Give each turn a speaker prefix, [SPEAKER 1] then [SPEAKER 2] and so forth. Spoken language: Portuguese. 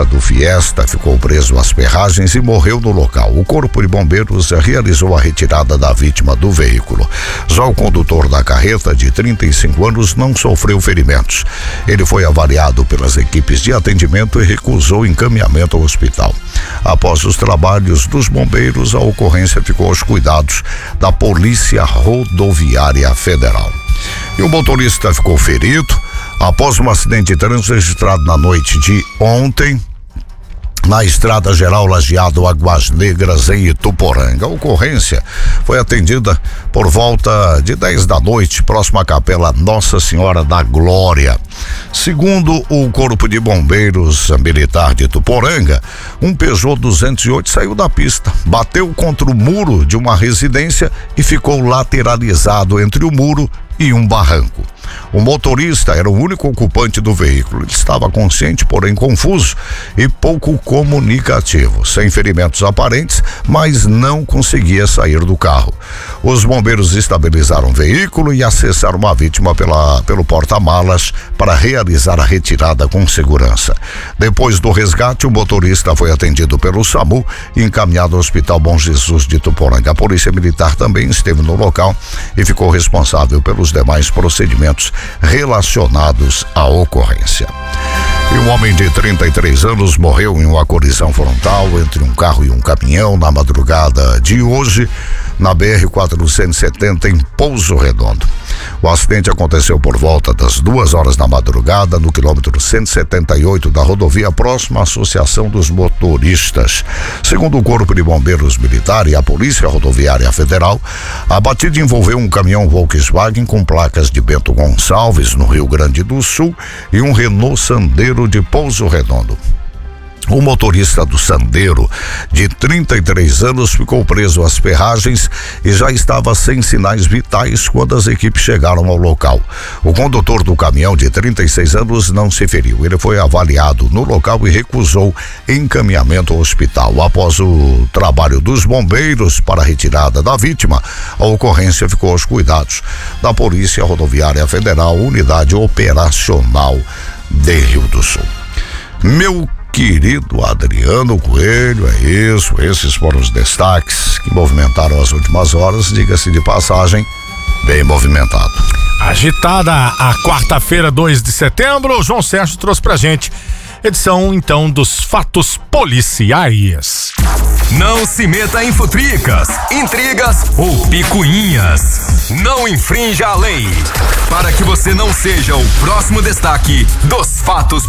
[SPEAKER 1] motorista do Fiesta ficou preso às ferragens e morreu no local. O Corpo de Bombeiros realizou a retirada da vítima do veículo. Já o condutor da carreta, de 35 anos, não sofreu ferimentos. Ele foi avaliado pelas equipes de atendimento e recusou encaminhamento ao hospital. Após os trabalhos dos bombeiros, a ocorrência ficou aos cuidados da Polícia Rodoviária Federal. E o motorista ficou ferido após um acidente de trânsito registrado na noite de ontem na Estrada Geral Lajeado Águas Negras, em Ituporanga. A ocorrência foi atendida por volta de 10 da noite, próximo à Capela Nossa Senhora da Glória. Segundo o Corpo de Bombeiros Militar de Ituporanga, um Peugeot 208 saiu da pista, bateu contra o muro de uma residência e ficou lateralizado entre o muro e um barranco. O motorista era o único ocupante do veículo. Ele estava consciente, porém confuso e pouco comunicativo, sem ferimentos aparentes, mas não conseguia sair do carro. Os bombeiros estabilizaram o veículo e acessaram a vítima pelo porta-malas para realizar a retirada com segurança. Depois do resgate, o motorista foi atendido pelo SAMU e encaminhado ao Hospital Bom Jesus de Ituporanga. A Polícia Militar também esteve no local e ficou responsável pelos demais procedimentos relacionados à ocorrência. E um homem de 33 anos morreu em uma colisão frontal entre um carro e um caminhão na madrugada de hoje, na BR-470, em Pouso Redondo. O acidente aconteceu por volta das 2 horas da madrugada, no quilômetro 178 da rodovia, próximo à Associação dos Motoristas. Segundo o Corpo de Bombeiros Militar e a Polícia Rodoviária Federal, a batida envolveu um caminhão Volkswagen com placas de Bento Gonçalves, no Rio Grande do Sul, e um Renault Sandero de Pouso Redondo. O motorista do Sandero, de 33 anos, ficou preso às ferragens e já estava sem sinais vitais quando as equipes chegaram ao local. O condutor do caminhão, de 36 anos, não se feriu. Ele foi avaliado no local e recusou encaminhamento ao hospital. Após o trabalho dos bombeiros para a retirada da vítima, a ocorrência ficou aos cuidados da Polícia Rodoviária Federal, Unidade Operacional de Rio do Sul. Meu querido Adriano Coelho, é isso, esses foram os destaques que movimentaram as últimas horas, diga-se de passagem, bem movimentado.
[SPEAKER 2] Agitada a quarta-feira, 2 de setembro, o João Sérgio trouxe pra gente edição, então, dos fatos policiais.
[SPEAKER 3] Não se meta em futricas, intrigas ou picuinhas. Não infrinja a lei, para que você não seja o próximo destaque dos fatos